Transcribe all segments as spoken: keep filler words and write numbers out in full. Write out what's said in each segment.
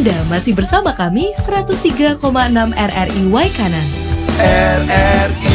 Anda masih bersama kami seratus tiga koma enam R R I Waikanan. R R I.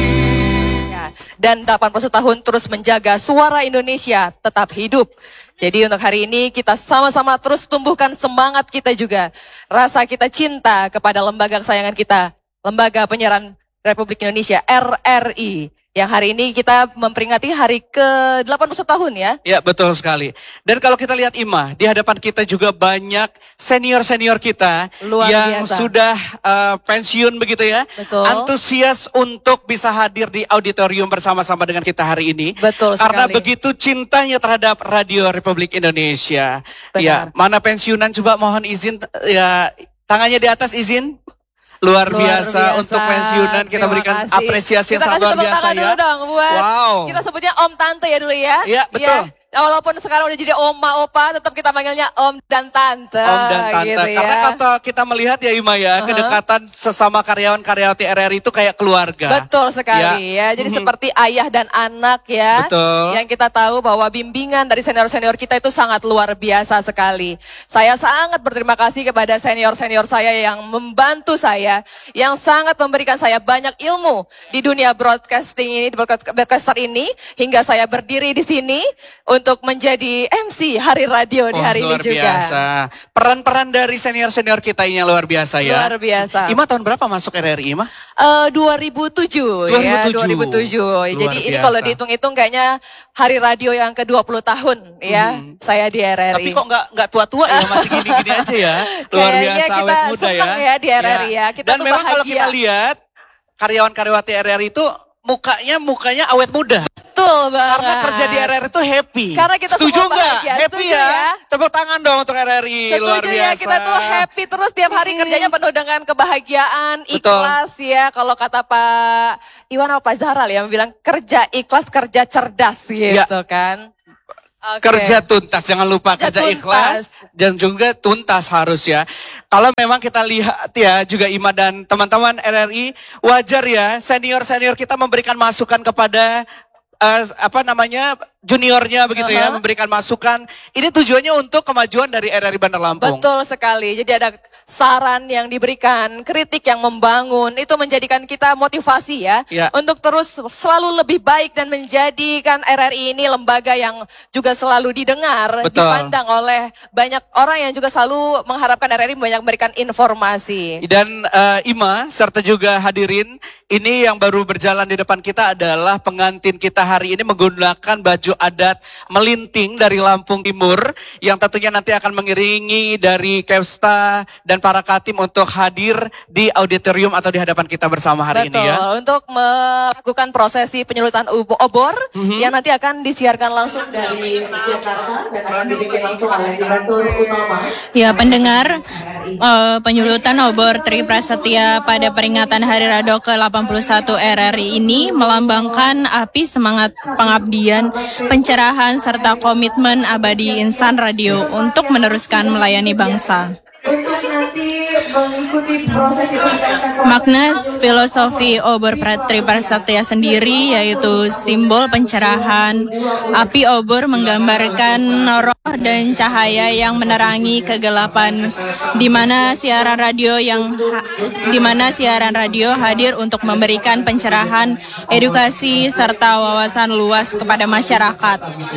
Dan delapan puluh satu tahun terus menjaga suara Indonesia tetap hidup. Jadi untuk hari ini kita sama-sama terus tumbuhkan semangat kita juga. Rasa kita cinta kepada lembaga kesayangan kita. Lembaga Penyiaran Republik Indonesia, R R I. Yang hari ini kita memperingati hari ke delapan puluh satu tahun ya. Ya, betul sekali. Dan kalau kita lihat Ima, di hadapan kita juga banyak senior-senior kita Luar yang biasa. sudah uh, pensiun begitu ya. Betul. Antusias untuk bisa hadir di auditorium bersama-sama dengan kita hari ini. Betul Karena sekali. begitu cintanya terhadap Radio Republik Indonesia. Benar. Ya, mana pensiunan coba mohon izin ya, tangannya di atas izin. Luar, Luar biasa, biasa untuk pensiunan kita Terima berikan kasih. apresiasi yang Kita sangat kasih luar tepuk biasa tangan ya. dulu dong buat Wow. kita sebutnya Om Tante ya dulu ya. Iya, betul. Ya, walaupun sekarang udah jadi Oma Opa, tetap kita manggilnya Om dan Tante. Om dan Tante. Gitu ya. Karena kata kita melihat ya Ima ya, Uh-huh. kedekatan sesama karyawan-karyawati R R I itu kayak keluarga. Betul sekali ya. Jadi Mhm. seperti ayah dan anak ya. Betul. Yang kita tahu bahwa bimbingan dari senior-senior kita itu sangat luar biasa sekali. Saya sangat berterima kasih kepada senior-senior saya yang membantu saya, yang sangat memberikan saya banyak ilmu di dunia broadcasting ini, di broadcast- broadcaster ini, hingga saya berdiri di sini untuk menjadi M C Hari Radio di Oh, hari ini luar juga. biasa. Peran-peran dari senior-senior kita ini yang luar biasa ya. Luar biasa. Ima tahun berapa masuk R R I Ima? Eh, dua ribu tujuh ya, dua ribu tujuh. dua ribu tujuh. Jadi Luar ini biasa. kalau dihitung-hitung kayaknya hari radio yang ke dua puluh tahun ya, Mhm. saya di R R I. Tapi kok nggak nggak tua-tua ya, masih gini-gini aja ya. Luar Kayaknya biasa, kita awet muda senang ya di R R I ya. Kita Dan tuh memang kalau bahagia. kita lihat karyawan-karyawati R R I itu mukanya mukanya awet muda. Betul banget. Karena kerja di R R I itu happy. Karena kita Setuju semua nggak? bahagia. Happy Setuju ya? ya? Tepuk tangan dong untuk R R I. Luar Setuju biasa. ya, kita tuh happy terus tiap hari kerjanya penuh dengan kebahagiaan, Betul. ikhlas ya. Kalau kata Pak Iwan apa Pak Zahral ya, bilang kerja ikhlas, kerja cerdas gitu kan. Oke. Kerja tuntas, jangan lupa Kerja kerja, tuntas. ikhlas dan juga tuntas harus ya. Kalau memang kita lihat ya juga Ima dan teman-teman R R I, wajar ya senior-senior kita memberikan masukan kepada eh, apa namanya juniornya begitu ya, Uh-huh. memberikan masukan. Ini tujuannya untuk kemajuan dari R R I Bandar Lampung. Betul sekali. Jadi ada saran yang diberikan, kritik yang membangun, itu menjadikan kita motivasi ya, Ya. untuk terus selalu lebih baik dan menjadikan R R I ini lembaga yang juga selalu didengar, Betul. dipandang oleh banyak orang yang juga selalu mengharapkan R R I banyak memberikan informasi. Dan eh, Ima serta juga hadirin, ini yang baru berjalan di depan kita adalah pengantin kita hari ini menggunakan baju adat melinting dari Lampung Timur yang tentunya nanti akan mengiringi dari Kevsta dan para Katim untuk hadir di auditorium atau di hadapan kita bersama hari Betul, ini ya. untuk melakukan prosesi penyelutan ubo- obor Mhm. yang nanti akan disiarkan langsung dari Jakarta dan akan dibikin langsung oleh Direktur Utama. Ya, pendengar, eh, penyulutan obor Tri Prasetya pada peringatan Hari Radio ke delapan puluh satu R R I ini melambangkan api semangat pengabdian, pencerahan, serta komitmen abadi insan radio untuk meneruskan melayani bangsa. Untuk nanti mengikuti proses itu kita akan Makna filosofi obor Tri Prasetya sendiri yaitu simbol pencerahan. Api obor menggambarkan roh dan cahaya yang menerangi kegelapan, di mana siaran radio yang ha- di mana siaran radio hadir untuk memberikan pencerahan, edukasi serta wawasan luas kepada masyarakat.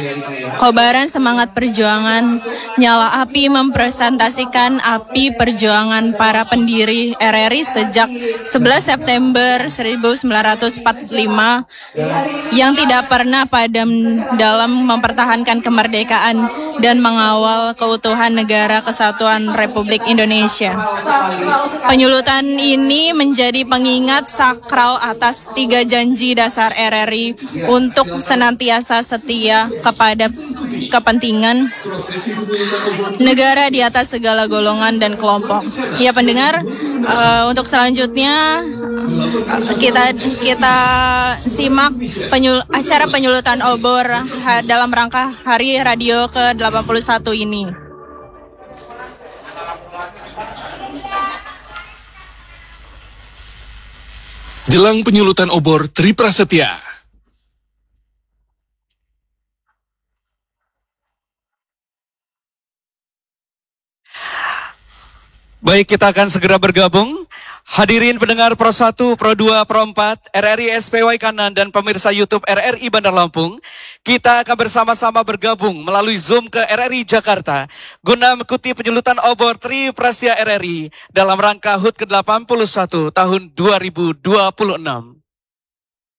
Kobaran semangat perjuangan, nyala api mempresentasikan api perjuangan para pendiri R R I sejak sebelas September seribu sembilan ratus empat puluh lima yang tidak pernah padam dalam mempertahankan kemerdekaan dan mengawal keutuhan negara kesatuan Republik Indonesia. Penyulutan ini menjadi pengingat sakral atas tiga janji dasar R R I untuk senantiasa setia kepada kepentingan negara di atas segala golongan dan kelompok. Ya pendengar, eh, untuk selanjutnya kita kita simak penyul, acara penyulutan obor ha- dalam rangka Hari Radio ke delapan puluh satu ini. Jelang penyulutan obor Tri Prasetya. Baik, kita akan segera bergabung. Hadirin pendengar Pro satu, Pro dua, Pro empat, R R I S P Y Kanan, dan pemirsa YouTube R R I Bandar Lampung. Kita akan bersama-sama bergabung melalui Zoom ke R R I Jakarta guna mengikuti penyulutan obor Tri Prasetya R R I dalam rangka H U T ke delapan puluh satu tahun dua ribu dua puluh enam.